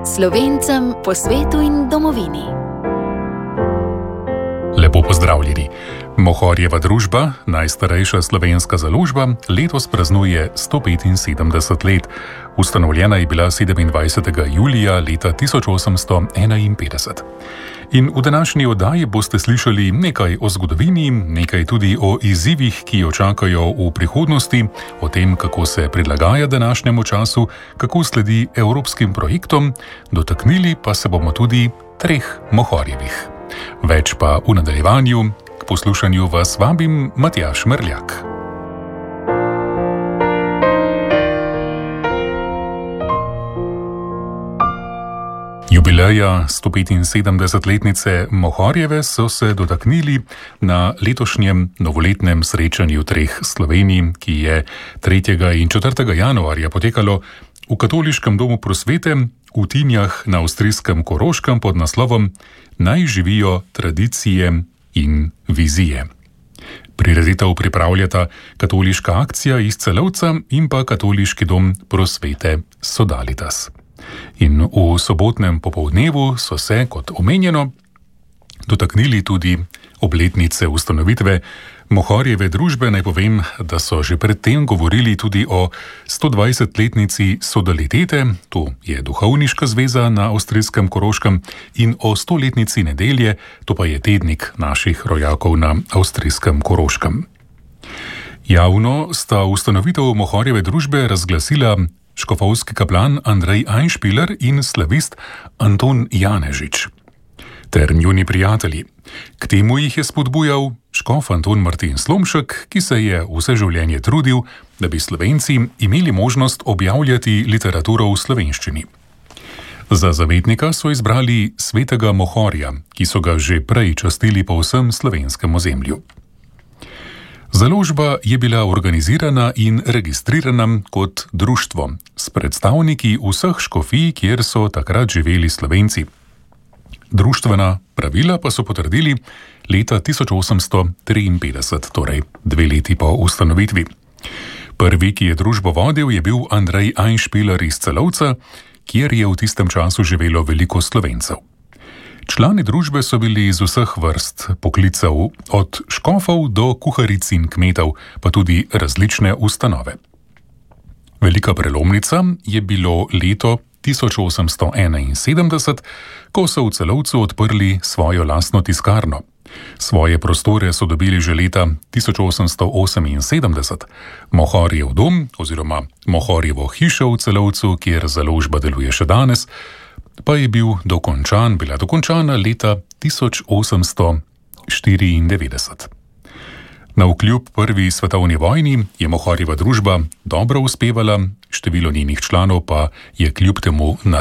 Slovencem po svetu in domovini. Lepo pozdravljeni. Mohorjeva družba, najstarejša slovenska založba, letos praznuje 175 let. Ustanovljena je bila 27. julija leta 1851. In v današnji oddaji boste slišali nekaj o zgodovini, nekaj tudi o izzivih, ki jo čakajo v prihodnosti, o tem, kako se prilagaja današnjemu času, kako sledi evropskim projektom, dotaknili pa se bomo tudi 3 Mohorjevih. Več pa v nadaljevanju, k poslušanju vas vabim Matjaž Merljak. Jubileja 175-letnice Mohorjeve so se dotaknili na letošnjem novoletnem srečanju 3 Slovenij, ki je 3. in 4. januarja potekalo v Katoliškem domu prosvete v Tinjah na avstrijskem Koroškem pod naslovom Naj živijo tradicije in vizije. Prireditev pripravljata Katoliška akcija iz Celovca in pa Katoliški dom prosvete Sodalitas. In v sobotnem popoldnevu so se, kot omenjeno, dotaknili tudi obletnice ustanovitve Mohorjeve družbe. Naj povem, da so že predtem govorili tudi o 120-letnici Sodalitete, to je duhovniška zveza na avstrijskem Koroškem, in o 100-letnici Nedelje, to pa je tednik naših rojakov na avstrijskem Koroškem. Javno sta ustanovitev Mohorjeve družbe razglasila škofovski kaplan Andrej Einspieler in slavist Anton Janežič ter njuni prijatelji. K temu jih je spodbujal škof Anton Martin Slomšek, ki se je vse življenje trudil, da bi Slovenci imeli možnost objavljati literaturo v slovenščini. Za zavetnika so izbrali svetega Mohorja, ki so ga že prej častili po vsem slovenskem ozemlju. Založba je bila organizirana in registrirana kot društvo s predstavniki vseh škofij, kjer so takrat živeli Slovenci. Društvena pravila pa so potrdili leta 1853, torej 2 leti po ustanovitvi. Prvi, ki je družbo vodil, je bil Andrej Einspieler iz Celovca, kjer je v tistem času živelo veliko Slovencev. Člani družbe so bili iz vseh vrst poklicev, od škofov do kuharic in kmetov, pa tudi različne ustanove. Velika prelomnica je bilo leto 1871, ko so v Celovcu odprli svojo lastno tiskarno. Svoje prostore so dobili že leta 1878. Mohorjev dom oziroma Mohorjevo hišo v Celovcu, kjer založba deluje še danes, pa je bila dokončana leta 1894. Navkljub prvi svetovni vojni je Mohorjeva družba dobro uspevala, število njenih članov pa je kljub temu